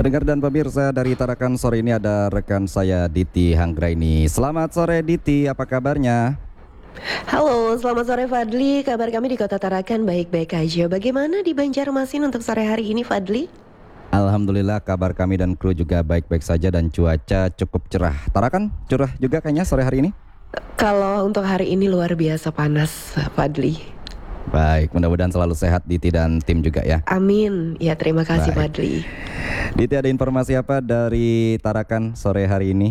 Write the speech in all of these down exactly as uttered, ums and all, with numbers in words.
Pendengar dan pemirsa dari Tarakan, sore ini ada rekan saya Diti Hanggraini. Selamat sore Diti, apa kabarnya? Halo, selamat sore Fadli. Kabar kami di Kota Tarakan baik-baik aja. Bagaimana di Banjarmasin untuk sore hari ini, Fadli? Alhamdulillah kabar kami dan kru juga baik-baik saja dan cuaca cukup cerah. Tarakan cerah juga kayaknya sore hari ini? Kalau untuk hari ini luar biasa panas, Fadli. Baik, mudah-mudahan selalu sehat Diti dan tim juga ya. Amin. Ya, terima kasih Baik. Fadli. Diti, ada informasi apa dari Tarakan sore hari ini?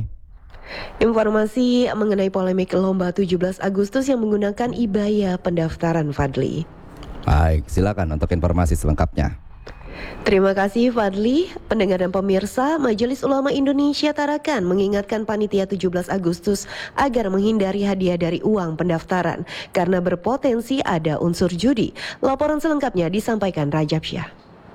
Informasi mengenai polemik lomba tujuh belas Agustus yang menggunakan ibaya pendaftaran, Fadli. Baik, silakan untuk informasi selengkapnya. Terima kasih Fadli. Pendengar dan pemirsa, Majelis Ulama Indonesia Tarakan mengingatkan panitia tujuh belas Agustus agar menghindari hadiah dari uang pendaftaran karena berpotensi ada unsur judi. Laporan selengkapnya disampaikan Rajab Syah.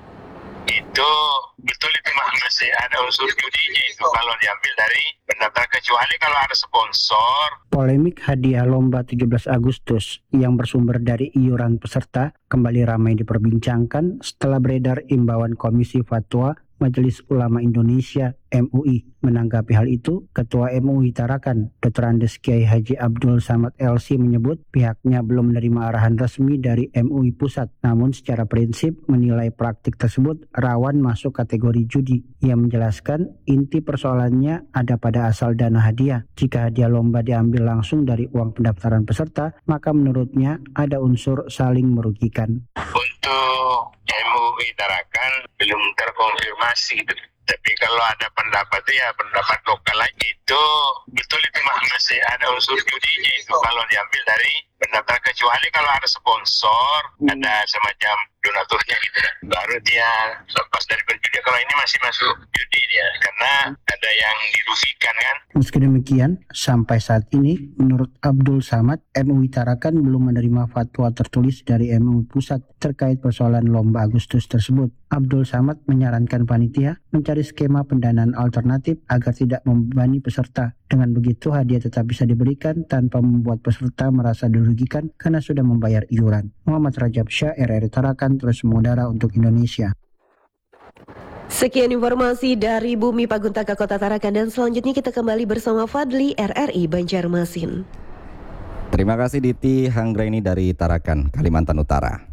Itu betul itu mah masih ada unsur judinya itu kalau diambil dari pendaftar, kecuali kalau ada sponsor. Polemik hadiah lomba tujuh belas Agustus yang bersumber dari iuran peserta kembali ramai diperbincangkan setelah beredar imbauan Komisi Fatwa Majelis Ulama Indonesia M U I. Menanggapi hal itu, Ketua M U I Tarakan, Doktor Andes Kiai Haji Abdul Samad L C menyebut pihaknya belum menerima arahan resmi dari M U I Pusat, namun secara prinsip menilai praktik tersebut rawan masuk kategori judi. Ia menjelaskan inti persoalannya ada pada asal dana hadiah. Jika hadiah lomba diambil langsung dari uang pendaftaran peserta, maka menurutnya ada unsur saling merugikan. Untuk M U I Tarakan belum terkonfirmasi gitu. Tapi kalau ada pendapat ya pendapat lokal lagi itu betul itu mah masih ada unsur judinya itu kalau diambil dari pendaftar, kecuali kalau ada sponsor, hmm. ada semacam donaturnya gitu, baru dia lepas dari perjudian. Kalau ini masih masuk judi dia karena ada yang dirugikan kan. Meski demikian, sampai saat ini menurut Abdul Samad, M U I Tarakan belum menerima fatwa tertulis dari M U I Pusat terkait persoalan lomba Agustus tersebut. Abdul Samad menyarankan panitia mencari skema pendanaan alternatif agar tidak membebani peserta. Dengan begitu hadiah tetap bisa diberikan tanpa membuat peserta merasa dirugikan karena sudah membayar iuran. Muhammad Rajab Syah, R R I Tarakan, terus mengudara untuk Indonesia. Sekian informasi dari Bumi Paguntaka Kota Tarakan, dan selanjutnya kita kembali bersama Fadli, R R I Banjarmasin. Terima kasih Diti Hanggraini dari Tarakan, Kalimantan Utara.